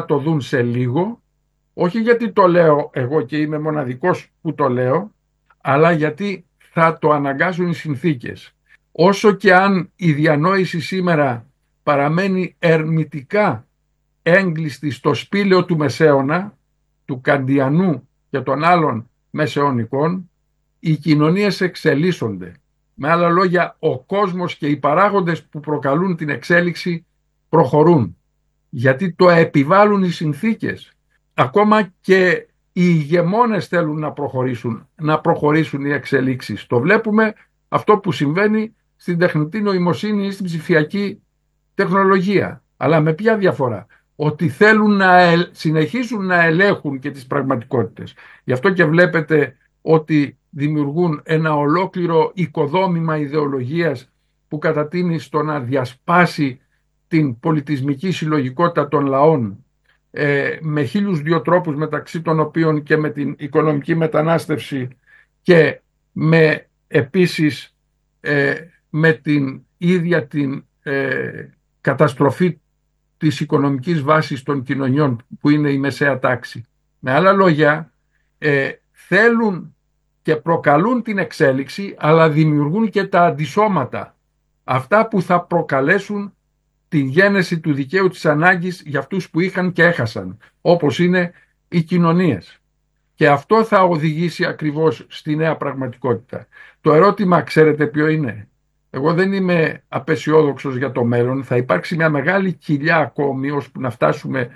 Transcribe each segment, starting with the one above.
το δουν σε λίγο, όχι γιατί το λέω εγώ και είμαι μοναδικός που το λέω, αλλά γιατί θα το αναγκάσουν οι συνθήκες. Όσο και αν η διανόηση σήμερα παραμένει ερμητικά έγκλειστη στο σπήλαιο του Μεσαίωνα, του Καντιανού και των άλλων μεσαιωνικών, οι κοινωνίες εξελίσσονται. Με άλλα λόγια, ο κόσμος και οι παράγοντες που προκαλούν την εξέλιξη προχωρούν. Γιατί το επιβάλλουν οι συνθήκες. Ακόμα και οι ηγεμόνες θέλουν να προχωρήσουν οι εξελίξεις. Το βλέπουμε αυτό που συμβαίνει στην τεχνητή νοημοσύνη ή στην ψηφιακή τεχνολογία. Αλλά με ποια διαφορά? Ότι θέλουν να συνεχίσουν να ελέγχουν και τις πραγματικότητες. Γι' αυτό και βλέπετε ότι δημιουργούν ένα ολόκληρο οικοδόμημα ιδεολογίας που κατατείνει στο να διασπάσει την πολιτισμική συλλογικότητα των λαών με 1002 τρόπους, μεταξύ των οποίων και με την οικονομική μετανάστευση και επίσης με την ίδια την καταστροφή της οικονομικής βάσης των κοινωνιών που είναι η μεσαία τάξη. Με άλλα λόγια, θέλουν και προκαλούν την εξέλιξη, αλλά δημιουργούν και τα αντισώματα, αυτά που θα προκαλέσουν τη γένεση του δικαίου της ανάγκης για αυτούς που είχαν και έχασαν, όπως είναι οι κοινωνίες. Και αυτό θα οδηγήσει ακριβώς στη νέα πραγματικότητα. Το ερώτημα, ξέρετε ποιο είναι? Εγώ δεν είμαι απεσιόδοξος για το μέλλον. Θα υπάρξει μια μεγάλη κοιλιά ακόμη ώσπου να φτάσουμε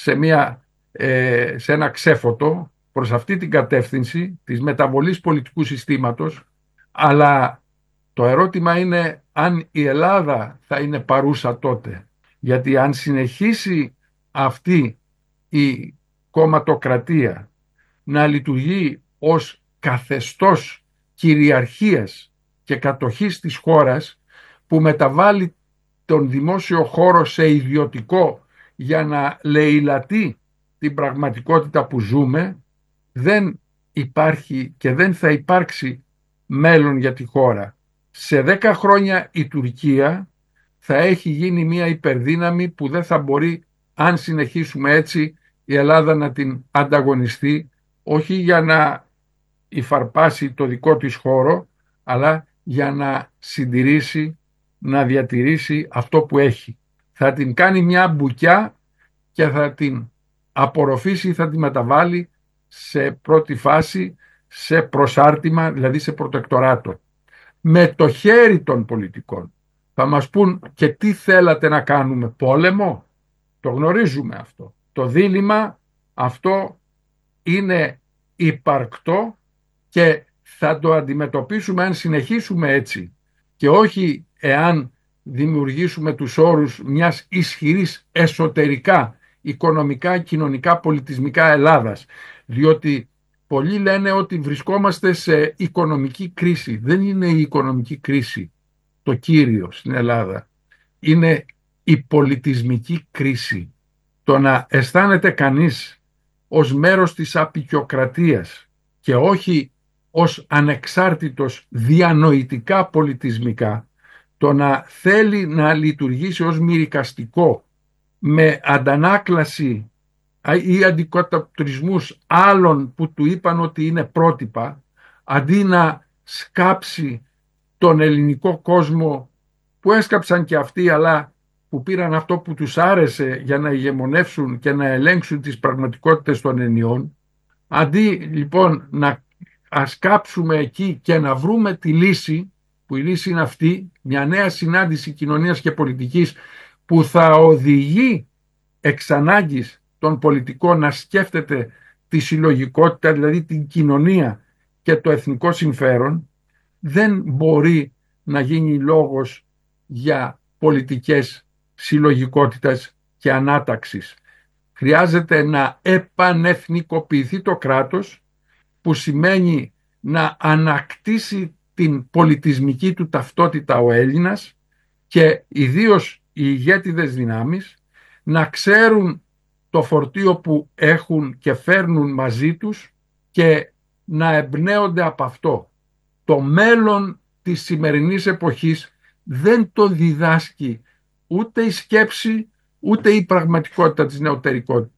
σε ένα ξέφωτο προς αυτή την κατεύθυνση της μεταβολής πολιτικού συστήματος. Αλλά το ερώτημα είναι αν η Ελλάδα θα είναι παρούσα τότε. Γιατί αν συνεχίσει αυτή η κομματοκρατία να λειτουργεί ως καθεστώς κυριαρχίας και κατοχής της χώρας, που μεταβάλλει τον δημόσιο χώρο σε ιδιωτικό για να λεηλατεί την πραγματικότητα που ζούμε, δεν υπάρχει και δεν θα υπάρξει μέλλον για τη χώρα. Σε 10 χρόνια η Τουρκία θα έχει γίνει μια υπερδύναμη που δεν θα μπορεί, αν συνεχίσουμε έτσι, η Ελλάδα να την ανταγωνιστεί, όχι για να υφαρπάσει το δικό της χώρο, αλλά για να συντηρήσει, να διατηρήσει αυτό που έχει. Θα την κάνει μια μπουκιά και θα την απορροφήσει, θα την μεταβάλει σε πρώτη φάση σε προσάρτημα, δηλαδή σε προτεκτοράτο. Με το χέρι των πολιτικών. Θα μας πούν και τι θέλατε να κάνουμε, πόλεμο? Το γνωρίζουμε αυτό. Το δίλημμα αυτό είναι υπαρκτό και θα το αντιμετωπίσουμε αν συνεχίσουμε έτσι και όχι εάν δημιουργήσουμε τους όρους μιας ισχυρής εσωτερικά, οικονομικά, κοινωνικά, πολιτισμικά Ελλάδας. Διότι πολλοί λένε ότι βρισκόμαστε σε οικονομική κρίση. Δεν είναι η οικονομική κρίση το κύριο στην Ελλάδα. Είναι η πολιτισμική κρίση. Το να αισθάνεται κανείς ως μέρος της αποικιοκρατίας και όχι ως ανεξάρτητος διανοητικά πολιτισμικά, το να θέλει να λειτουργήσει ως μυρικαστικό με αντανάκλαση ή αντικατοπτρισμούς άλλων που του είπαν ότι είναι πρότυπα, αντί να σκάψει τον ελληνικό κόσμο που έσκαψαν και αυτοί, αλλά που πήραν αυτό που τους άρεσε για να ηγεμονεύσουν και να ελέγξουν τις πραγματικότητες των ενιών. Αντί λοιπόν να ασκάψουμε εκεί και να βρούμε τη λύση, που η λύση είναι αυτή, μια νέα συνάντηση κοινωνίας και πολιτικής που θα οδηγεί εξ ανάγκης τον πολιτικό να σκέφτεται τη συλλογικότητα, δηλαδή την κοινωνία και το εθνικό συμφέρον, δεν μπορεί να γίνει λόγος για πολιτικές συλλογικότητας και ανάταξης. Χρειάζεται να επανεθνικοποιηθεί το κράτος, που σημαίνει να ανακτήσει την πολιτισμική του ταυτότητα ο Έλληνας και ιδίως οι ηγέτιδες δυνάμεις να ξέρουν το φορτίο που έχουν και φέρνουν μαζί τους και να εμπνέονται από αυτό. Το μέλλον της σημερινής εποχής δεν το διδάσκει ούτε η σκέψη ούτε η πραγματικότητα της νεωτερικότητας.